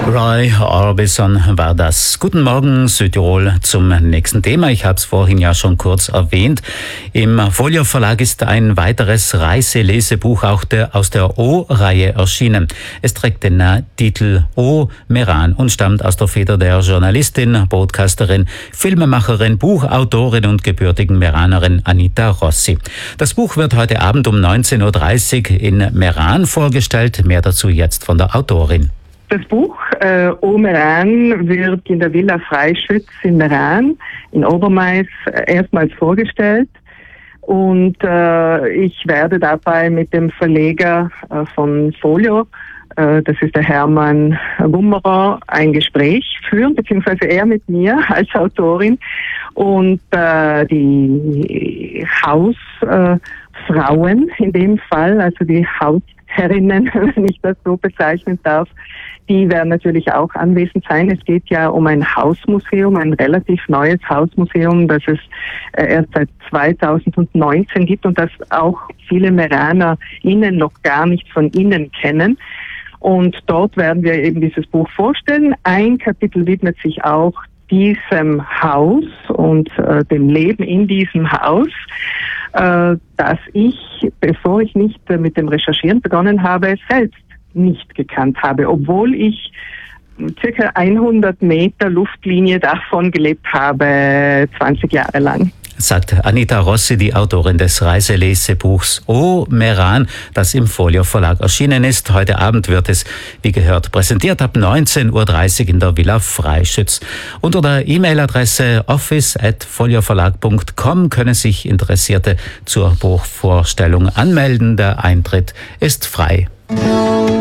Roy Orbison war das. Guten Morgen Südtirol zum nächsten Thema. Ich habe es vorhin ja schon kurz erwähnt. Im Folio Verlag ist ein weiteres Reiselesebuch auch aus der O-Reihe erschienen. Es trägt den Titel O Meran und stammt aus der Feder der Journalistin, Podcasterin, Filmemacherin, Buchautorin und gebürtigen Meranerin Anita Rossi. Das Buch wird heute Abend um 19.30 Uhr in Meran vorgestellt. Mehr dazu jetzt von der Autorin. Das Buch O Meran wird in der Villa Freischütz in Meran in Obermais erstmals vorgestellt und ich werde dabei mit dem Verleger von Folio, das ist der Hermann Wummerer, ein Gespräch führen, beziehungsweise er mit mir als Autorin und die Hausfrauen in dem Fall, also die Hausherrinnen, wenn ich das so bezeichnen darf, die werden natürlich auch anwesend sein. Es geht ja um ein Hausmuseum, ein relativ neues Hausmuseum, das es erst seit 2019 gibt und das auch viele MeranerInnen noch gar nicht von innen kennen. Und dort werden wir eben dieses Buch vorstellen. Ein Kapitel widmet sich auch diesem Haus und dem Leben in diesem Haus, das ich, bevor ich nicht mit dem Recherchieren begonnen habe, selbst nicht gekannt habe, obwohl ich circa 100 Meter Luftlinie davon gelebt habe, 20 Jahre lang. Sagt Anita Rossi, die Autorin des Reiselesebuchs O Meran, das im Folio Verlag erschienen ist. Heute Abend wird es, wie gehört, präsentiert ab 19.30 Uhr in der Villa Freischütz. Unter der E-Mail-Adresse office@folioverlag.com können sich Interessierte zur Buchvorstellung anmelden. Der Eintritt ist frei.